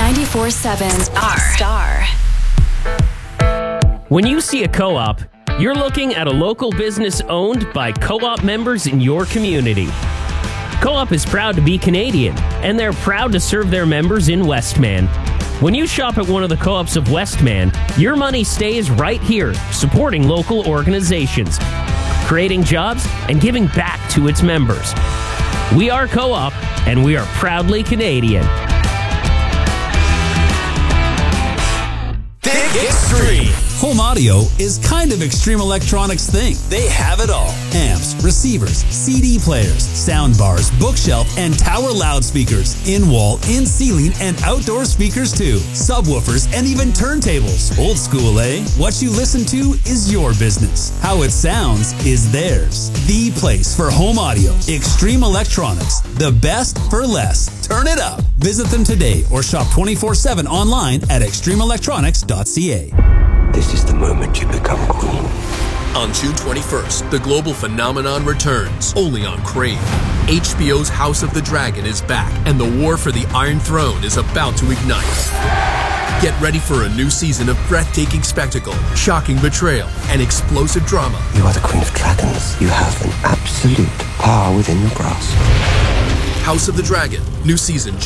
94.7 Star. When you see a co-op, you're looking at a local business owned by co-op members in your community. Co-op is proud to be Canadian, and they're proud to serve their members in Westman. When you shop at one of the co-ops of Westman, your money stays right here, supporting local organizations, creating jobs, and giving back to its members. We are Co-op, and we are proudly Canadian. Think Extreme. Home audio is kind of Extreme Electronics' thing. They have it all. Amps, receivers, CD players, sound bars, bookshelf, and tower loudspeakers. In-wall, in-ceiling, and outdoor speakers too. Subwoofers and even turntables. Old school, eh? What you listen to is your business. How it sounds is theirs. The place for home audio. Extreme Electronics. The best for less. Turn it up. Visit them today or shop 24/7 online at extremeelectronics.ca. This is the moment you become queen. On June 21st, the global phenomenon returns, only on Crave. HBO's House of the Dragon is back, and the war for the Iron Throne is about to ignite. Get ready for a new season of breathtaking spectacle, shocking betrayal, and explosive drama. You are the queen of dragons. You have an absolute power within your grasp. House of the Dragon, new season